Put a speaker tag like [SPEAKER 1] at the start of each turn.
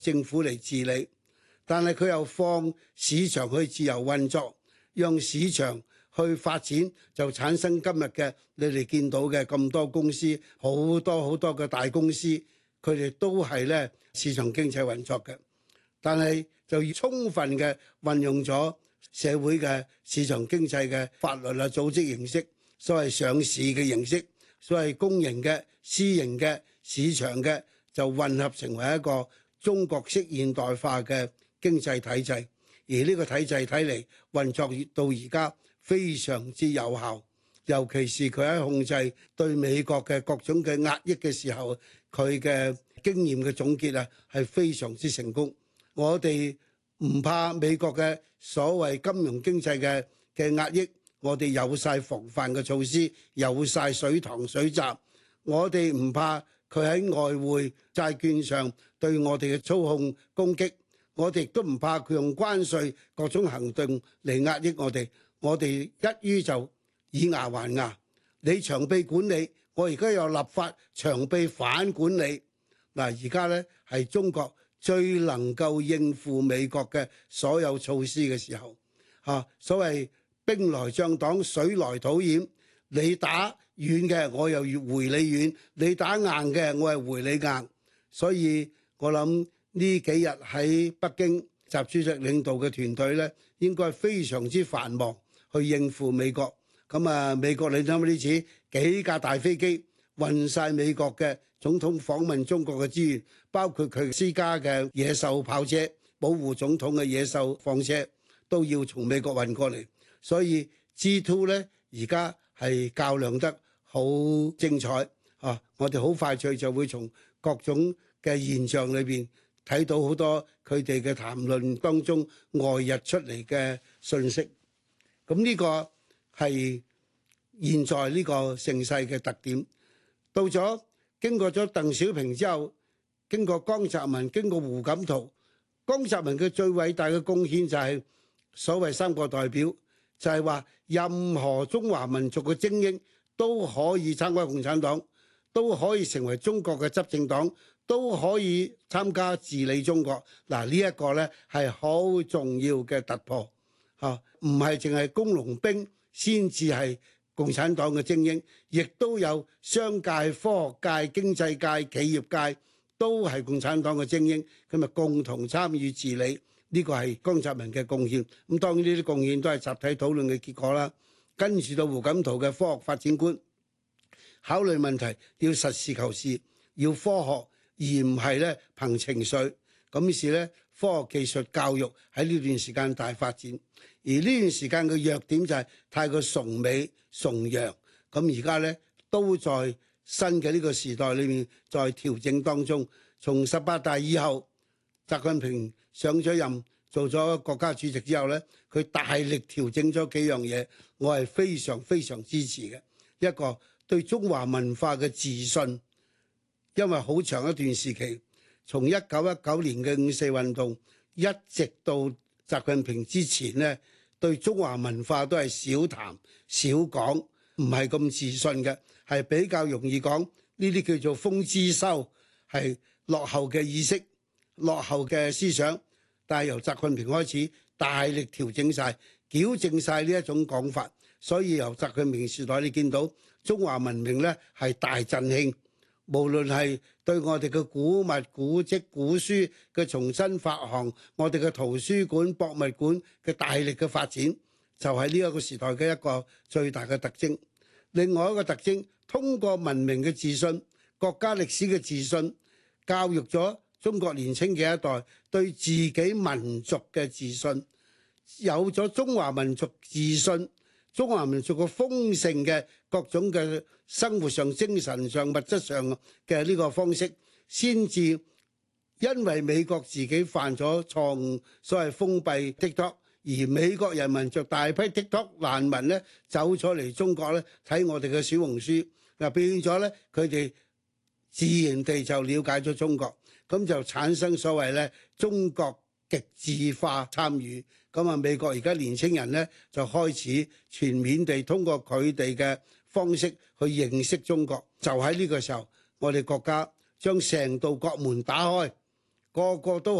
[SPEAKER 1] 政府嚟治理，但係佢又放市場去自由運作，讓市場去發展，就產生今日嘅你哋見到嘅咁多公司，好多嘅大公司，佢哋都係咧市場經濟運作嘅，但係就要充分嘅運用咗社會嘅市場經濟嘅法律啊、組織形式，所謂上市嘅形式，所謂公營嘅、私營嘅、市場嘅，就混合成為一個中國式現代化嘅經濟體制。而呢個體制睇嚟運作到而家非常之有效，尤其是佢喺控制對美國嘅各種嘅壓抑嘅時候，佢嘅經驗嘅總結啊係非常之成功。我哋唔怕美國嘅所謂金融經濟嘅壓抑，我哋有晒防範嘅措施，有晒水塘水閘，我哋唔怕佢喺外匯債券上對我哋嘅操控攻擊，我哋亦都唔怕佢用關稅各種行動嚟壓抑我哋。我哋一於就以牙還牙，你長臂管理，我而家又立法長臂反管理。嗱，而家呢係中國最能夠應付美國嘅所有措施嘅時候，所謂兵來將擋，水來土掩，你打軟嘅我又要回你軟，你打硬嘅我係回你硬。所以我諗呢幾日喺北京，習主席領導嘅團隊呢應該非常之繁忙去應付美國。美國你睇下呢次幾架大飛機運晒美國嘅總統訪問中國嘅資源，包括佢私家嘅野獸跑車，保護總統嘅野獸房車都要從美國運過嚟。所以 G2 呢而家係較量得好精彩我哋好快脆就會從各種嘅現象裏邊睇到好多佢哋嘅談論當中外溢出嚟嘅信息。咁呢個係現在呢個盛世嘅特點。到咗經過咗鄧小平之後，經過江澤民，經過胡錦濤，江澤民嘅最偉大嘅貢獻就係所謂三個代表，就係話任何中華民族嘅精英都可以參加共產黨，都可以成為中國嘅執政黨，都可以參加治理中國。嗱，呢一個呢係好重要嘅突破唔係淨係工農兵先至係共產黨嘅精英，亦都有商界、科學界、經濟界、企業界都係共產黨嘅精英，咁咪共同參與治理。呢個係江澤民嘅貢獻。咁當然呢啲貢獻都係集體討論嘅結果啦。跟住到胡錦濤嘅科學發展觀，考慮問題要實事求是，要科學，而唔係咧憑情緒。咁於是咧，科學技術教育喺呢段時間大發展。而呢段時間嘅弱點就係太過崇美崇洋。咁而家咧都在新嘅呢個時代裏面在調整當中。從18大以後，習近平上咗任做咗國家主席之後咧，佢大力調整咗幾樣嘢，我係非常支持嘅。一個對中華文化嘅自信，因為好長一段時期，從1919年嘅五四運動一直到習近平之前呢，對中華文化都係少談少講，唔係咁自信嘅，係比較容易講呢啲叫做風姿修，係落後嘅意識、落後嘅思想。但係由習近平開始大力調整晒、矯正晒呢一種講法，所以由習近平時代你見到中華文明呢係大振興，無論係對我哋嘅古物、古蹟、古書嘅重新發行，我哋嘅圖書館、博物館嘅大力嘅發展，就係呢一個時代嘅一個最大嘅特徵。另外一個特徵，通過文明嘅自信、國家歷史嘅自信，教育咗中國年輕嘅一代對自己民族嘅自信，有咗中華民族自信，中華民族嘅豐盛嘅各種嘅生活上、精神上、物質上嘅呢個方式，先至因為美國自己犯咗錯誤，所謂封閉 TikTok， 而美國人民就大批 TikTok 難民咧走咗嚟中國咧睇我哋嘅小紅書，嗱變咗咧佢哋自然地就了解咗中國。咁就產生所謂咧中國極致化參與，美國而家年青人咧就開始全面地通過佢哋嘅方式去認識中國。就喺呢個時候，我哋國家將成道國門打開， 個個都